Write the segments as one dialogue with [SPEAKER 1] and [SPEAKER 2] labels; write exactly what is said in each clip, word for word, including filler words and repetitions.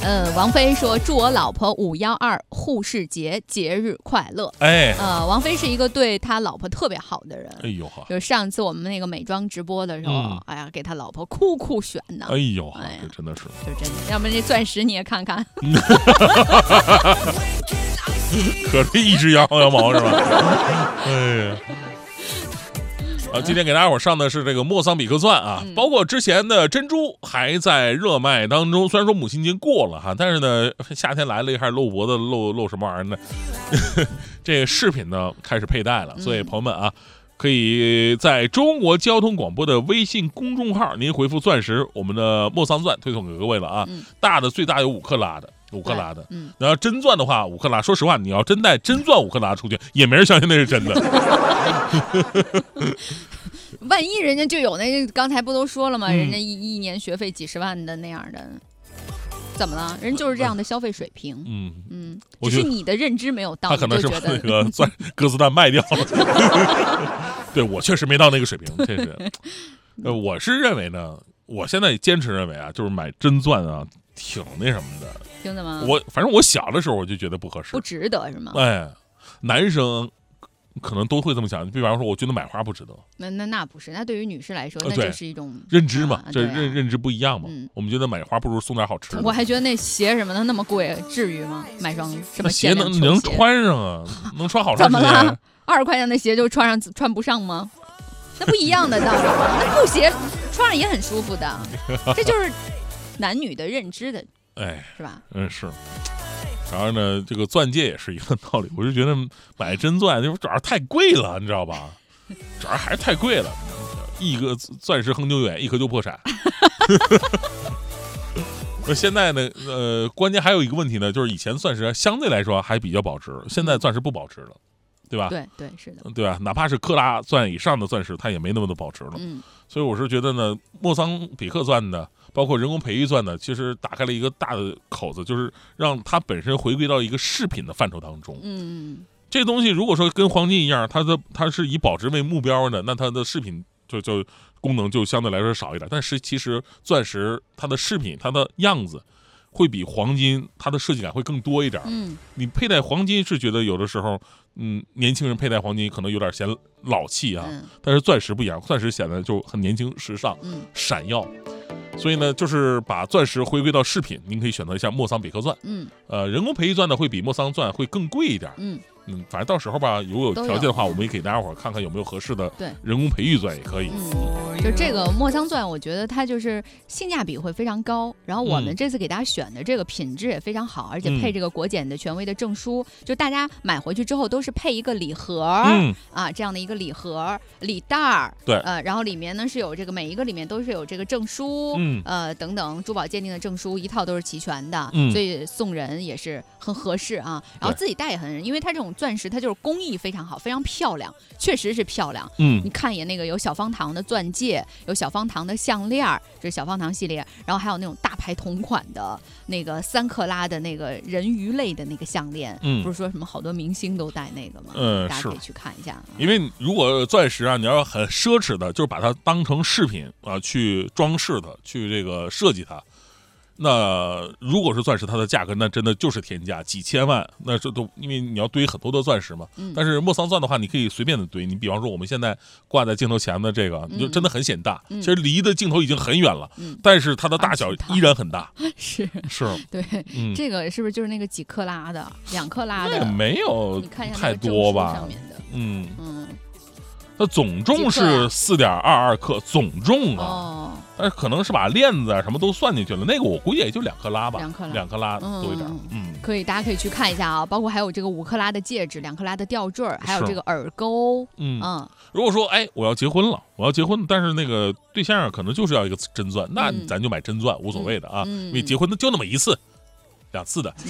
[SPEAKER 1] 呃，王菲说祝我老婆五幺二护士节节日快乐。
[SPEAKER 2] 哎，
[SPEAKER 1] 呃，王菲是一个对他老婆特别好的人。
[SPEAKER 2] 哎呦哈，
[SPEAKER 1] 就是上次我们那个美妆直播的时候，
[SPEAKER 2] 嗯、
[SPEAKER 1] 哎呀，给他老婆酷酷选的。
[SPEAKER 2] 哎呦哈，
[SPEAKER 1] 哎、
[SPEAKER 2] 这真的是，
[SPEAKER 1] 就真的，要不然这钻石你也看看。
[SPEAKER 2] 可是一只羊羊毛是吧？哎呀。啊，今天给大家伙上的是这个莫桑比克钻啊，
[SPEAKER 1] 嗯、
[SPEAKER 2] 包括之前的珍珠还在热卖当中。虽然说母亲节过了哈，但是呢，夏天来了还是露脖子露露什么玩意儿呢？这个饰品呢开始佩戴了，所以朋友们啊，可以在中国交通广播的微信公众号，您回复钻石，我们的莫桑钻推送给各位了啊。
[SPEAKER 1] 嗯、
[SPEAKER 2] 大的最大有五克拉的。五克拉的，
[SPEAKER 1] 嗯，
[SPEAKER 2] 然后真钻的话，五克拉。说实话，你要真带真钻五克拉出去，也没人相信那是真的。
[SPEAKER 1] 万一人家就有那，刚才不都说了吗？
[SPEAKER 2] 嗯、
[SPEAKER 1] 人家一一年学费几十万的那样的，怎么了？人就是这样的消费水平。嗯嗯，只是你的认知没有到，
[SPEAKER 2] 他可能是把那个钻鸽子蛋卖掉了。对，我确实没到那个水平，这是。呃，我是认为呢，我现在坚持认为啊，就是买真钻啊。挺那什么的，
[SPEAKER 1] 听的吗？
[SPEAKER 2] 我反正我小的时候我就觉得不合适，
[SPEAKER 1] 不值得是吗？
[SPEAKER 2] 哎，男生可能都会这么想。比方说，我觉得买花不值得。
[SPEAKER 1] 那那那不是，那对于女士来说，那就是一种
[SPEAKER 2] 认知嘛，
[SPEAKER 1] 啊、
[SPEAKER 2] 这认、啊、认知不一样嘛、
[SPEAKER 1] 嗯。
[SPEAKER 2] 我们觉得买花不如送点好吃的。
[SPEAKER 1] 我还觉得那鞋什么的那么贵，至于吗？买双什么
[SPEAKER 2] 鞋能能穿上啊？能穿好长时间？
[SPEAKER 1] 怎么了？二十块钱的鞋就穿上穿不上吗？那不一样的道理。那布鞋穿上也很舒服的，这就是男女的认知的。
[SPEAKER 2] 哎，
[SPEAKER 1] 是吧？
[SPEAKER 2] 嗯，是。然后呢，这个钻戒也是一个道理。我就觉得买真钻，就主要太贵了，你知道吧？主要还是太贵了，一个钻石恒久远，一颗就破产。那现在呢，呃，关键还有一个问题呢，就是以前钻石相对来说还比较保值，现在钻石不保值了，对吧？
[SPEAKER 1] 对对，是的，
[SPEAKER 2] 对吧？哪怕是克拉钻以上的钻石，它也没那么多保值了。
[SPEAKER 1] 嗯。
[SPEAKER 2] 所以我是觉得呢，莫桑比克钻的，包括人工培育钻的，其实打开了一个大的口子，就是让它本身回归到一个饰品的范畴当中。
[SPEAKER 1] 嗯，
[SPEAKER 2] 这东西如果说跟黄金一样，它的它是以保值为目标的，那它的饰品就就功能就相对来说少一点。但是其实钻石它的饰品它的样子会比黄金它的设计感会更多一点。
[SPEAKER 1] 嗯，
[SPEAKER 2] 你佩戴黄金是觉得有的时候，嗯，年轻人佩戴黄金可能有点显老气啊，
[SPEAKER 1] 嗯、
[SPEAKER 2] 但是钻石不一样，钻石显得就很年轻、时尚、
[SPEAKER 1] 嗯、
[SPEAKER 2] 闪耀。所以呢，就是把钻石回归到饰品，您可以选择一下莫桑比克钻。
[SPEAKER 1] 嗯，
[SPEAKER 2] 呃，人工培育钻呢会比莫桑钻会更贵一点。
[SPEAKER 1] 嗯
[SPEAKER 2] 嗯，反正到时候吧，如果有条件的话，我们也给大家伙儿看看有没有合适的人工培育钻也可以。
[SPEAKER 1] 嗯，就这个莫桑钻，我觉得它就是性价比会非常高。然后我们这次给大家选的这个品质也非常好，而且配这个国检的权威的证书，嗯、就大家买回去之后都是配一个礼盒、
[SPEAKER 2] 嗯、
[SPEAKER 1] 啊，这样的一个礼盒、礼袋儿。
[SPEAKER 2] 对，
[SPEAKER 1] 呃，然后里面呢是有这个每一个里面都是有这个证书，
[SPEAKER 2] 嗯，
[SPEAKER 1] 呃等等珠宝鉴定的证书，一套都是齐全的，
[SPEAKER 2] 嗯，
[SPEAKER 1] 所以送人也是很合适啊。然后自己戴也很，因为它这种钻石它就是工艺非常好，非常漂亮，确实是漂亮。
[SPEAKER 2] 嗯，
[SPEAKER 1] 你看一眼那个有小方糖的钻戒，有小方糖的项链，这是小方糖系列，然后还有那种大牌同款的那个三克拉的那个人鱼类的那个项链，
[SPEAKER 2] 嗯，
[SPEAKER 1] 不是说什么好多明星都戴那个吗？
[SPEAKER 2] 嗯，
[SPEAKER 1] 大家可以去看一下。
[SPEAKER 2] 因为如果钻石啊，你要很奢侈的，就是把它当成饰品啊去装饰它，去这个设计它。那如果是钻石，它的价格那真的就是天价，几千万，那这都因为你要堆很多的钻石嘛。
[SPEAKER 1] 嗯、
[SPEAKER 2] 但是莫桑钻的话，你可以随便的堆。你比方说我们现在挂在镜头前的这个，你就真的很显大。
[SPEAKER 1] 嗯、
[SPEAKER 2] 其实离的镜头已经很远了，
[SPEAKER 1] 嗯、
[SPEAKER 2] 但是它的大小依然很大。
[SPEAKER 1] 是
[SPEAKER 2] 是，
[SPEAKER 1] 对、嗯，这个是不是就是那个几克拉的、两克拉的？
[SPEAKER 2] 那个没有，
[SPEAKER 1] 你看一下
[SPEAKER 2] 太多吧？
[SPEAKER 1] 上面的，
[SPEAKER 2] 嗯
[SPEAKER 1] 嗯。
[SPEAKER 2] 它总重是四点二二克，总重啊，
[SPEAKER 1] 哦，
[SPEAKER 2] 但是可能是把链子啊什么都算进去了，那个我估计也就两克拉吧，
[SPEAKER 1] 两克拉，
[SPEAKER 2] 两克拉多一点，嗯，
[SPEAKER 1] 可以，大家可以去看一下啊，包括还有这个五克拉的戒指，两克拉的吊坠，还有这个耳钩，
[SPEAKER 2] 嗯
[SPEAKER 1] 嗯，
[SPEAKER 2] 如果说哎我要结婚了，我要结婚，但是那个对象可能就是要一个真钻，那
[SPEAKER 1] 嗯
[SPEAKER 2] 咱就买真钻，无所谓的啊，
[SPEAKER 1] 嗯、
[SPEAKER 2] 因为结婚就那么一次，两次的。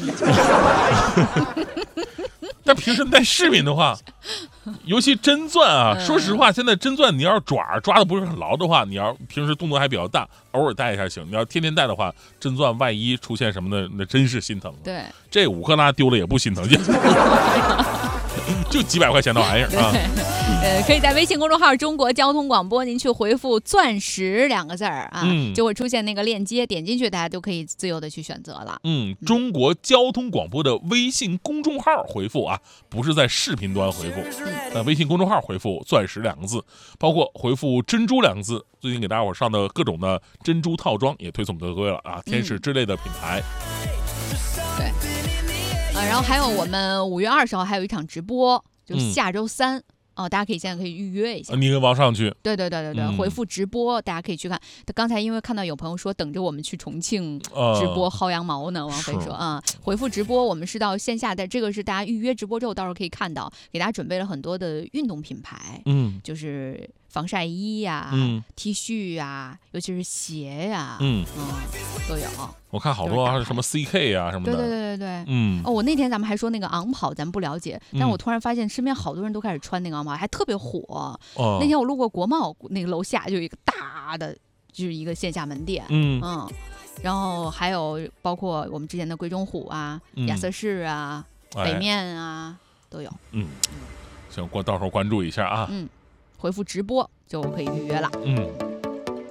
[SPEAKER 2] 但平时戴饰品的话，尤其真钻啊，
[SPEAKER 1] 嗯、
[SPEAKER 2] 说实话，现在真钻你要是爪抓的不是很牢的话，你要平时动作还比较大，偶尔戴一下行。你要天天戴的话，真钻万一出现什么的，那真是心疼了。
[SPEAKER 1] 对，
[SPEAKER 2] 这五克拉丢了也不心疼。 就几百块钱的玩意儿啊。
[SPEAKER 1] 呃，可以在微信公众号中国交通广播，您去回复钻石两个字儿啊，
[SPEAKER 2] 嗯，
[SPEAKER 1] 就会出现那个链接，点进去大家都可以自由的去选择了。
[SPEAKER 2] 嗯，中国交通广播的微信公众号回复啊，不是在视频端回复，那微信公众号回复钻石两个字，包括回复珍珠两个字，最近给大家伙上的各种的珍珠套装也推送给各位了啊，天使之类的品牌。
[SPEAKER 1] 对，啊，然后还有我们五月二十号还有一场直播，就下周三。嗯哦，大家可以现在可以预约一下。
[SPEAKER 2] 你跟王上去？
[SPEAKER 1] 对对对对对，嗯、回复直播，大家可以去看。刚才因为看到有朋友说等着我们去重庆直播薅羊毛呢，呃、王菲说啊、嗯，回复直播，我们是到线下的，这个是大家预约直播之后，到时候可以看到，给大家准备了很多的运动品牌，嗯，就是防晒衣呀、嗯、T 恤呀，尤其是鞋呀，嗯嗯，都有。
[SPEAKER 2] 我看好多啊，什么 C K 啊什么的。
[SPEAKER 1] 对对对对对，
[SPEAKER 2] 嗯。
[SPEAKER 1] 哦，我那天咱们还说那个昂跑，咱们不了解，但我突然发现身边好多人都开始穿那个昂跑，还特别火。哦。那天我路过国贸那个楼下，就有一个大的，就是一个线下门店。嗯嗯。然后还有包括我们之前的贵中虎啊、嗯、亚瑟士啊、哎、北面啊都有。
[SPEAKER 2] 嗯。行，过到时候关注一下啊。
[SPEAKER 1] 嗯。回复直播就可以预约了。嗯。